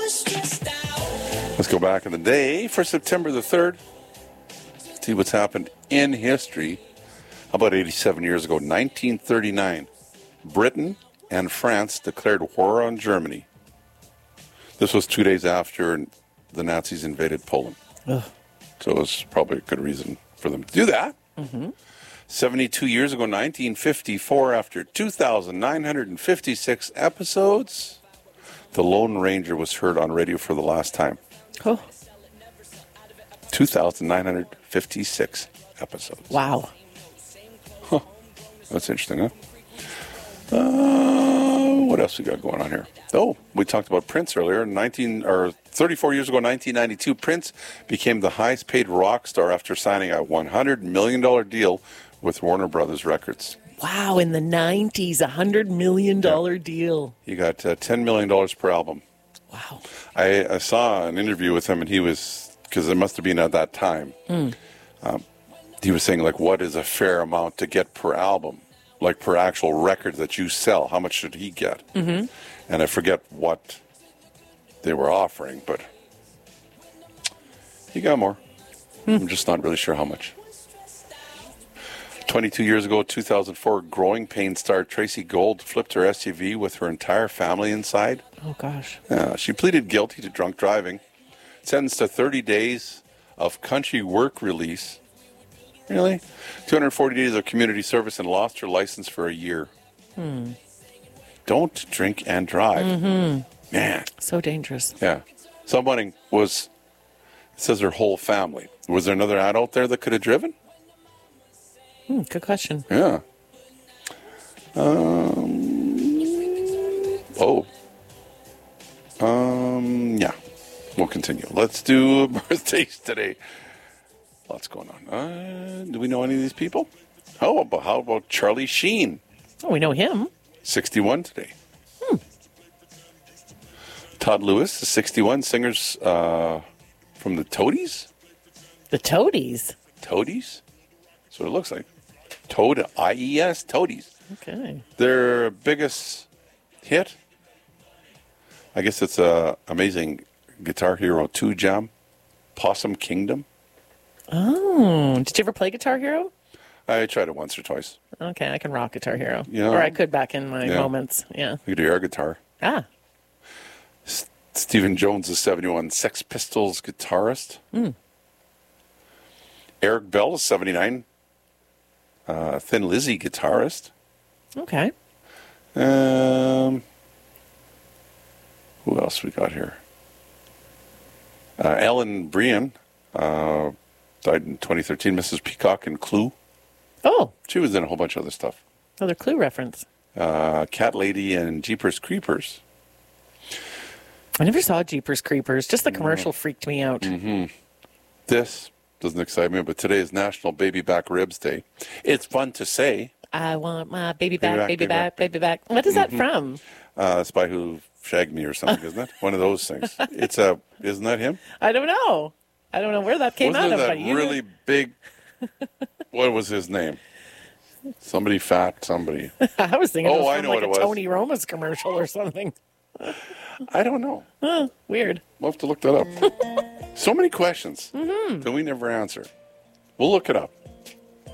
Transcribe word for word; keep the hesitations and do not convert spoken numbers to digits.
Let's go back in the day for September the third. See what's happened in history. About eighty-seven years ago, nineteen thirty-nine, Britain and France declared war on Germany. This was two days after the Nazis invaded Poland. Ugh. So it was probably a good reason for them to do that. Mm-hmm. seventy-two years ago, nineteen fifty-four, after two thousand nine hundred fifty-six episodes, The Lone Ranger was heard on radio for the last time. Oh. two thousand nine hundred fifty-six episodes. Wow. Huh. That's interesting, huh? Uh, what else we got going on here? Oh, we talked about Prince earlier. nineteen or thirty-four years ago, nineteen ninety-two, Prince became the highest-paid rock star after signing a one hundred million dollars deal with Warner Brothers Records. Wow, in the nineties, a one hundred million dollars yeah. deal. He got uh, ten million dollars per album. Wow. I, I saw an interview with him, and he was, because it must have been at that time, mm. um, he was saying, like, what is a fair amount to get per album? Like, per actual record that you sell, how much should he get? Mm-hmm. And I forget what they were offering, but he got more. Mm. I'm just not really sure how much. twenty-two years ago, two thousand four, Growing Pains star Tracy Gold flipped her S U V with her entire family inside. Oh, gosh. Uh, she pleaded guilty to drunk driving, sentenced to thirty days of country work release. Really? two hundred forty days of community service, and lost her license for a year. Hmm. Don't drink and drive. Mm-hmm. Man. So dangerous. Yeah. Someone was, it says her whole family. Was there another adult there that could have driven? Hmm, good question. Yeah. Um. Oh. Um. Yeah. We'll continue. Let's do birthdays today. Lots going on. Uh, do we know any of these people? How about, how about Charlie Sheen? Oh, we know him. sixty-one today. Hmm. Todd Lewis, the sixty-one, singers uh, from the Toadies. The Toadies? Toadies? That's what it looks like. Toad, I E S, Toadies. Okay. Their biggest hit, I guess it's a Amazing Guitar Hero two jam, Possum Kingdom. Oh, did you ever play Guitar Hero? I tried it once or twice. Okay, I can rock Guitar Hero. Yeah. Or I could back in my yeah. moments. Yeah. You could do air guitar. Ah. S- Stephen Jones is seventy-one, Sex Pistols guitarist. Mm. Eric Bell is seventy-nine, uh, Thin Lizzy guitarist. Okay. Um, who else we got here? Uh, Ellen Brian uh, died in twenty thirteen, Missus Peacock and Clue. Oh. She was in a whole bunch of other stuff. Another Clue reference. Uh, Cat Lady and Jeepers Creepers. I never saw Jeepers Creepers. Just the commercial mm. freaked me out. Mm-hmm. This doesn't excite me, but today is National Baby Back Ribs Day. It's fun to say. I want my baby back, baby, baby back, back, baby back. What is mm-hmm. that from? Uh, Spy Who Shagged Me or something, isn't it? One of those things. It's a, isn't that him? I don't know. I don't know where that came Wasn't out of. That but really big. What was his name? Somebody fat, somebody. I was thinking oh, it was I from know like what a it was. Tony Roma's commercial or something. I don't know. Huh, weird. We'll have to look that up. So many questions mm-hmm. that we never answer. We'll look it up.